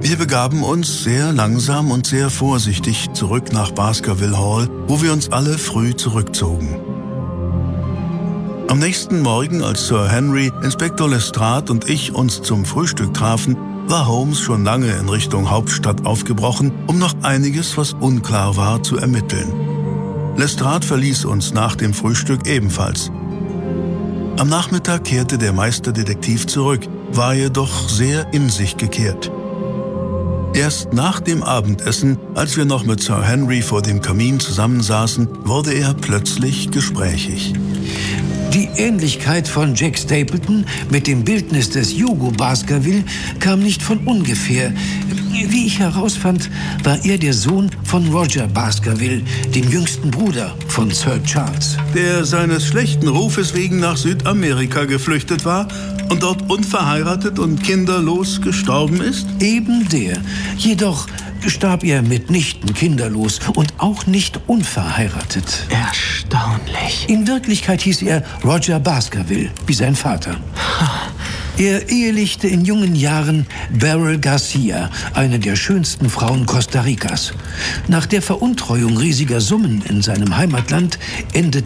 Wir begaben uns sehr langsam und sehr vorsichtig zurück nach Baskerville Hall, wo wir uns alle früh zurückzogen. Am nächsten Morgen, als Sir Henry, Inspektor Lestrade und ich uns zum Frühstück trafen, war Holmes schon lange in Richtung Hauptstadt aufgebrochen, um noch einiges, was unklar war, zu ermitteln. Lestrade verließ uns nach dem Frühstück ebenfalls. Am Nachmittag kehrte der Meisterdetektiv zurück, war jedoch sehr in sich gekehrt. Erst nach dem Abendessen, als wir noch mit Sir Henry vor dem Kamin zusammensaßen, wurde er plötzlich gesprächig. Die Ähnlichkeit von Jack Stapleton mit dem Bildnis des Hugo Baskerville kam nicht von ungefähr. Wie ich herausfand, war er der Sohn von Roger Baskerville, dem jüngsten Bruder von Sir Charles. Der seines schlechten Rufes wegen nach Südamerika geflüchtet war und dort unverheiratet und kinderlos gestorben ist? Eben der. Jedoch starb er mitnichten kinderlos und auch nicht unverheiratet. Erstaunlich. In Wirklichkeit hieß er Roger Baskerville, wie sein Vater. Er ehelichte in jungen Jahren Beryl Garcia, eine der schönsten Frauen Costa Ricas. Nach der Veruntreuung riesiger Summen in seinem Heimatland endete